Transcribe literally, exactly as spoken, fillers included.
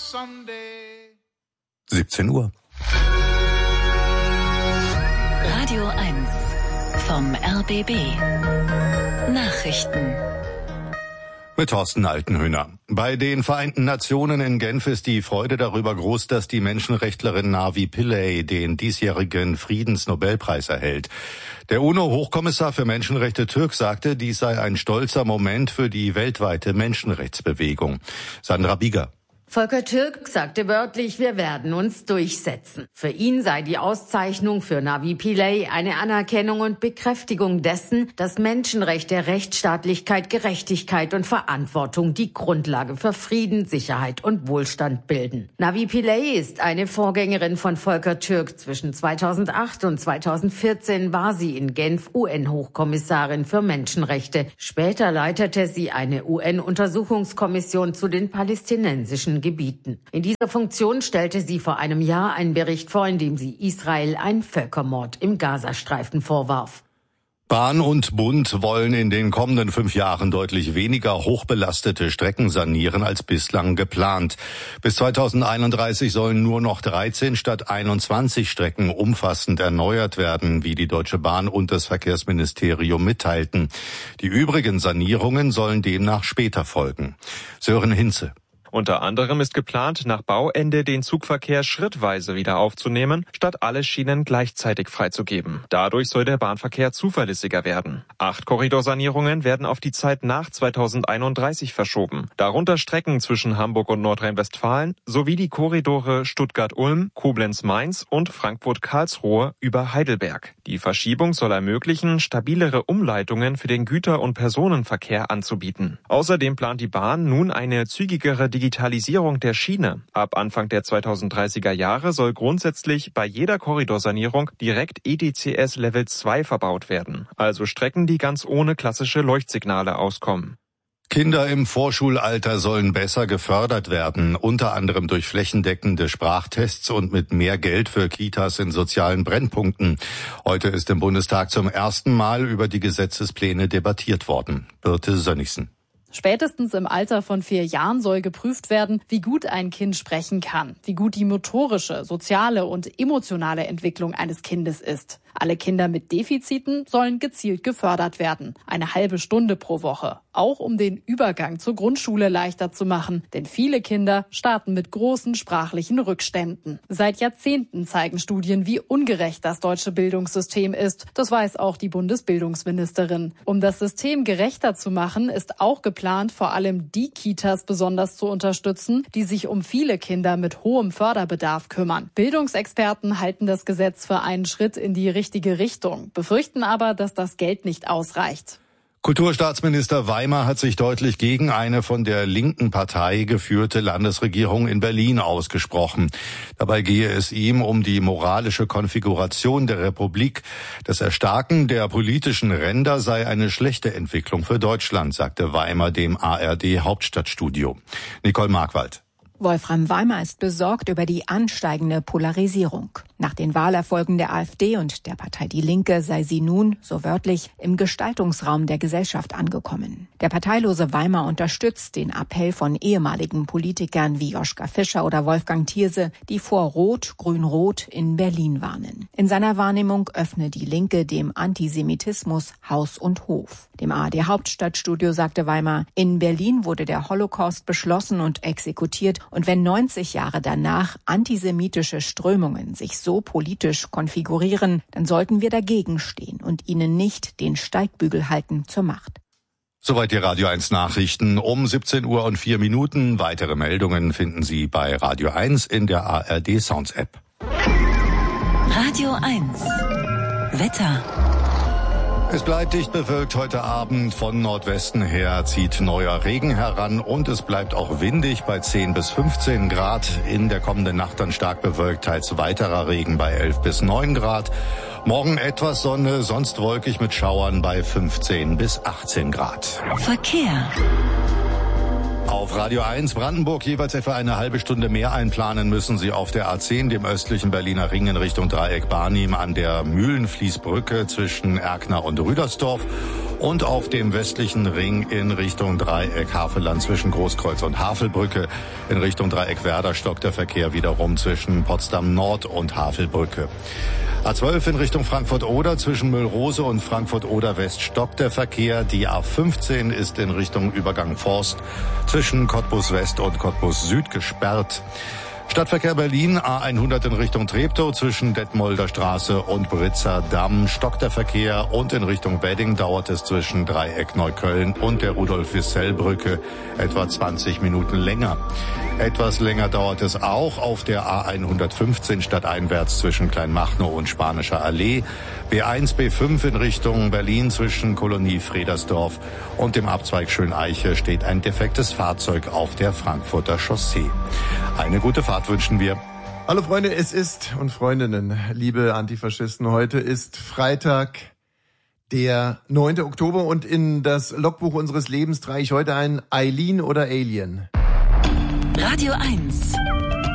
siebzehn Uhr. Radio eins vom R B B. Nachrichten. Mit Thorsten Altenhöhner. Bei den Vereinten Nationen in Genf ist die Freude darüber groß, dass die Menschenrechtlerin Navi Pillay den diesjährigen Friedensnobelpreis erhält. Der UNO-Hochkommissar für Menschenrechte Türk sagte, dies sei ein stolzer Moment für die weltweite Menschenrechtsbewegung. Sandra Bieger. Volker Türk sagte wörtlich, wir werden uns durchsetzen. Für ihn sei die Auszeichnung für Navi Pillay eine Anerkennung und Bekräftigung dessen, dass Menschenrechte, Rechtsstaatlichkeit, Gerechtigkeit und Verantwortung die Grundlage für Frieden, Sicherheit und Wohlstand bilden. Navi Pillay ist eine Vorgängerin von Volker Türk. Zwischen zweitausendacht und zweitausendvierzehn war sie in Genf U N-Hochkommissarin für Menschenrechte. Später leitete sie eine U N-Untersuchungskommission zu den palästinensischen Gebieten. In dieser Funktion stellte sie vor einem Jahr einen Bericht vor, in dem sie Israel einen Völkermord im Gazastreifen vorwarf. Bahn und Bund wollen in den kommenden fünf Jahren deutlich weniger hochbelastete Strecken sanieren als bislang geplant. Bis zweitausendeinunddreißig sollen nur noch dreizehn statt einundzwanzig Strecken umfassend erneuert werden, wie die Deutsche Bahn und das Verkehrsministerium mitteilten. Die übrigen Sanierungen sollen demnach später folgen. Sören Hinze. Unter anderem ist geplant, nach Bauende den Zugverkehr schrittweise wieder aufzunehmen, statt alle Schienen gleichzeitig freizugeben. Dadurch soll der Bahnverkehr zuverlässiger werden. Acht Korridorsanierungen werden auf die Zeit nach zweitausendeinunddreißig verschoben. Darunter Strecken zwischen Hamburg und Nordrhein-Westfalen sowie die Korridore Stuttgart-Ulm, Koblenz-Mainz und Frankfurt-Karlsruhe über Heidelberg. Die Verschiebung soll ermöglichen, stabilere Umleitungen für den Güter- und Personenverkehr anzubieten. Außerdem plant die Bahn nun eine zügigere Digitalisierung der Schiene. Ab Anfang der zweitausenddreißiger Jahre soll grundsätzlich bei jeder Korridorsanierung direkt E D C S Level zwei verbaut werden, also Strecken, die ganz ohne klassische Leuchtsignale auskommen. Kinder im Vorschulalter sollen besser gefördert werden, unter anderem durch flächendeckende Sprachtests und mit mehr Geld für Kitas in sozialen Brennpunkten. Heute ist im Bundestag zum ersten Mal über die Gesetzespläne debattiert worden. Birte Sönnigsen. Spätestens im Alter von vier Jahren soll geprüft werden, wie gut ein Kind sprechen kann, wie gut die motorische, soziale und emotionale Entwicklung eines Kindes ist. Alle Kinder mit Defiziten sollen gezielt gefördert werden. Eine halbe Stunde pro Woche. Auch um den Übergang zur Grundschule leichter zu machen. Denn viele Kinder starten mit großen sprachlichen Rückständen. Seit Jahrzehnten zeigen Studien, wie ungerecht das deutsche Bildungssystem ist. Das weiß auch die Bundesbildungsministerin. Um das System gerechter zu machen, ist auch geplant, vor allem die Kitas besonders zu unterstützen, die sich um viele Kinder mit hohem Förderbedarf kümmern. Bildungsexperten halten das Gesetz für einen Schritt in die richtige Richtung, befürchten aber, dass das Geld nicht ausreicht. Kulturstaatsminister Weimer hat sich deutlich gegen eine von der linken Partei geführte Landesregierung in Berlin ausgesprochen. Dabei gehe es ihm um die moralische Konfiguration der Republik. Das Erstarken der politischen Ränder sei eine schlechte Entwicklung für Deutschland, sagte Weimer dem A R D-Hauptstadtstudio. Nicole Markwald. Wolfram Weimer ist besorgt über die ansteigende Polarisierung. Nach den Wahlerfolgen der AfD und der Partei Die Linke sei sie nun, so wörtlich, im Gestaltungsraum der Gesellschaft angekommen. Der parteilose Weimer unterstützt den Appell von ehemaligen Politikern wie Joschka Fischer oder Wolfgang Thierse, die vor Rot, Grün-Rot in Berlin warnen. In seiner Wahrnehmung öffne Die Linke dem Antisemitismus Haus und Hof. Dem A R D-Hauptstadtstudio sagte Weimer, in Berlin wurde der Holocaust beschlossen und exekutiert. Und wenn neunzig Jahre danach antisemitische Strömungen sich so politisch konfigurieren, dann sollten wir dagegen stehen und ihnen nicht den Steigbügel halten zur Macht. Soweit die Radio eins Nachrichten um siebzehn Uhr und vier Minuten. Weitere Meldungen finden Sie bei Radio eins in der A R D Sounds App. Radio eins Wetter. Es bleibt dicht bewölkt heute Abend. Von Nordwesten her zieht neuer Regen heran und es bleibt auch windig bei zehn bis fünfzehn Grad. In der kommenden Nacht dann stark bewölkt, teils weiterer Regen bei elf bis neun Grad. Morgen etwas Sonne, sonst wolkig mit Schauern bei fünfzehn bis achtzehn Grad. Verkehr. Auf Radio eins Brandenburg jeweils etwa eine halbe Stunde mehr einplanen müssen Sie auf der A zehn, dem östlichen Berliner Ring in Richtung Dreieck Barnim an der Mühlenfließbrücke zwischen Erkner und Rüdersdorf. Und auf dem westlichen Ring in Richtung Dreieck Havelland zwischen Großkreuz und Havelbrücke. In Richtung Dreieck Werder stockt der Verkehr wiederum zwischen Potsdam Nord und Havelbrücke. A zwölf in Richtung Frankfurt-Oder zwischen Müllrose und Frankfurt-Oder West stockt der Verkehr. Die A fünfzehn ist in Richtung Übergang Forst zwischen Cottbus West und Cottbus Süd gesperrt. Stadtverkehr Berlin, A hundert in Richtung Treptow zwischen Detmolder Straße und Britzer Damm stockt der Verkehr und in Richtung Wedding dauert es zwischen Dreieck Neukölln und der Rudolf-Wissell-Brücke etwa zwanzig Minuten länger. Etwas länger dauert es auch auf der A hundertfünfzehn stadteinwärts zwischen Kleinmachnow und Spanischer Allee, B eins, B fünf in Richtung Berlin zwischen Kolonie Fredersdorf und dem Abzweig Schöneiche steht ein defektes Fahrzeug auf der Frankfurter Chaussee. Eine gute Fahrt wünschen wir. Hallo Freunde, es ist und Freundinnen, liebe Antifaschisten, heute ist Freitag, der neunte Oktober und in das Logbuch unseres Lebens trage ich heute ein Eileen oder Alien. Radio eins.